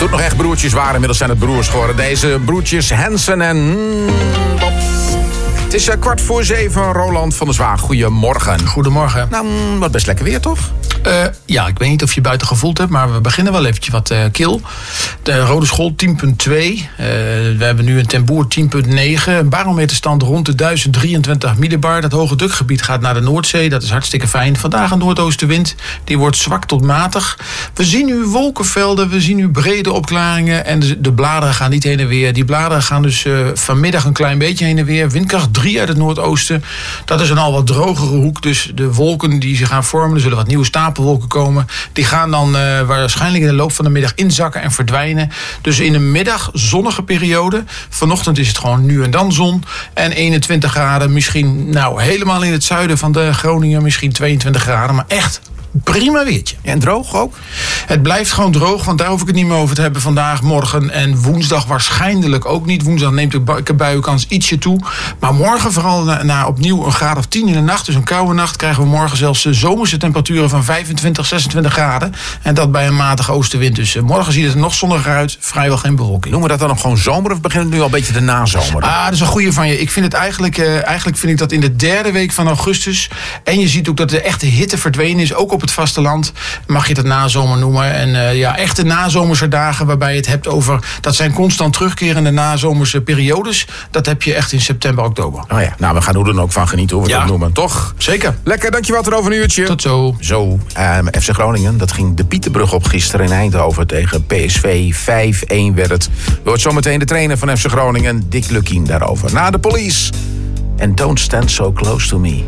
Toen nog echt broertjes waren, inmiddels zijn het broers geworden. Deze broertjes Hansen en Bob. Het is 6:45, Roland van der Zwaag. Goedemorgen. Goedemorgen. Nou, wat best lekker weer, toch? Ja, ik weet niet of je buiten gevoeld hebt, maar we beginnen wel eventjes wat kil. De Rode School 10,2. We hebben nu een Temboer 10,9. Een barometerstand rond de 1023 millibar. Dat hoge drukgebied gaat naar de Noordzee. Dat is hartstikke fijn. Vandaag een noordoostenwind. Die wordt zwak tot matig. We zien nu wolkenvelden. We zien nu brede opklaringen. En de bladeren gaan niet heen en weer. Die bladeren gaan dus vanmiddag een klein beetje heen en weer. Windkracht 3 uit het noordoosten. Dat is een al wat drogere hoek. Dus de wolken die zich gaan vormen. Er zullen wat nieuwe stapelwolken komen. Die gaan dan waarschijnlijk in de loop van de middag inzakken en verdwijnen. Dus in de middag zonnige periode. Vanochtend is het gewoon nu en dan zon. En 21 graden. Misschien helemaal in het zuiden van de Groningen. Misschien 22 graden. Maar echt prima weertje. En droog ook? Het blijft gewoon droog, want daar hoef ik het niet meer over te hebben vandaag, morgen en woensdag waarschijnlijk ook niet. Woensdag neemt de buienkans ietsje toe. Maar morgen vooral na opnieuw een graad of 10 in de nacht, dus een koude nacht, krijgen we morgen zelfs zomerse temperaturen van 25, 26 graden. En dat bij een matige oostenwind. Dus morgen ziet het er nog zonniger uit, vrijwel geen bewolking. Noemen we dat dan nog gewoon zomer of begint het nu al een beetje de nazomer? Dat is een goeie van je. Ik vind het eigenlijk vind ik dat in de derde week van augustus. En je ziet ook dat de echte hitte verdwenen is, ook op het vasteland. Mag je het nazomer noemen. En echte nazomerse dagen waarbij je het hebt over, dat zijn constant terugkerende nazomerse periodes. Dat heb je echt in september, oktober. Oh ja, nou we gaan er dan ook van genieten hoe we dat noemen, toch? Zeker. Lekker, dankjewel tot over een uurtje. Tot zo. Zo, FC Groningen, dat ging de Pieterbrug op gisteren in Eindhoven tegen PSV. 5-1 werd het. We hoort zometeen de trainer van FC Groningen, Dick Lukkien, daarover. Na de Police. And Don't Stand So Close To Me.